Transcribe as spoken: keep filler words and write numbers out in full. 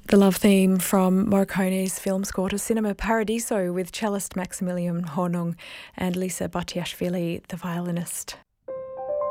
The love theme from Morricone's film score to Cinema Paradiso with cellist Maximilian Hornung and Lisa Batiashvili, the violinist.